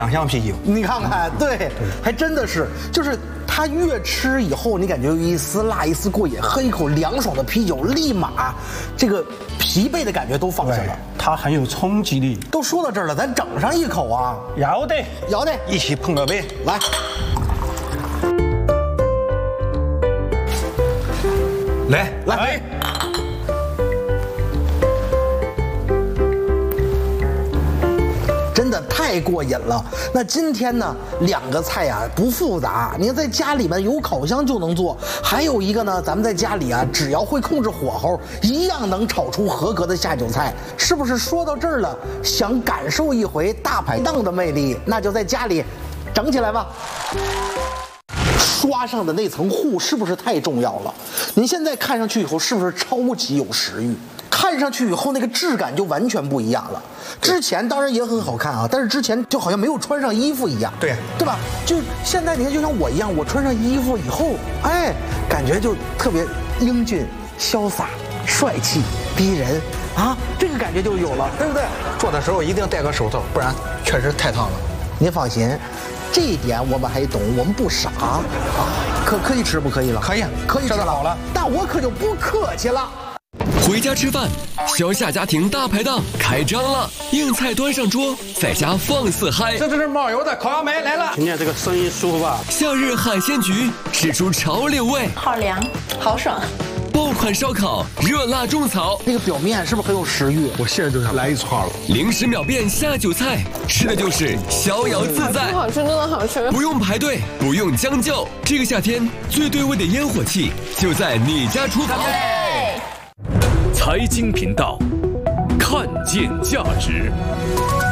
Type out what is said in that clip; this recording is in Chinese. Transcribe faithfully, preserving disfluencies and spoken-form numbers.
两箱啤酒。 你看看，对，还真的是，就是它越吃以后，你感觉有一丝辣，一丝过瘾，喝一口凉爽的啤酒，立马这个疲惫的感觉都放下了。 它很有冲击力。 都说到这儿了，咱整上一口啊！ 要得， 要得， 一起碰个杯， 来。 来来。 来真的太过瘾了。那今天呢，两个菜啊不复杂，您在家里面有烤箱就能做。还有一个呢，咱们在家里啊，只要会控制火候，一样能炒出合格的下酒菜。是不是说到这儿了，想感受一回大排档的魅力，那就在家里整起来吧。刷上的那层糊是不是太重要了？您现在看上去以后是不是超级有食欲？看上去以后那个质感就完全不一样了。之前当然也很好看啊，但是之前就好像没有穿上衣服一样， 对对吧？就现在你看，就像我一样，我穿上衣服以后，哎，感觉就特别英俊、潇洒、帅气、逼人啊，这个感觉就有了，对不对？ 做的时候一定戴个手套，不然确实太烫了。 您放心。这一点我们还懂，我们不傻啊，可可以吃不可以了？ 可以， 可以吃了好了。 但我可就不客气了。 回家吃饭，小夏家庭大排档开张了，硬菜端上桌，在家放肆嗨。 这就是冒油的烤杨梅来了，听见这个声音舒服吧？ 夏日海鲜局吃出潮流味， 好凉，好爽。 爆款烧烤，热辣种草， 那个表面是不是很有食欲？ 我现在就想来一串了。 零食秒变下酒菜，吃的就是逍遥自在。 好吃，真的好吃， 不用排队，不用将就。这个夏天最对味的烟火气就在你家厨房。 财经频道，看见价值。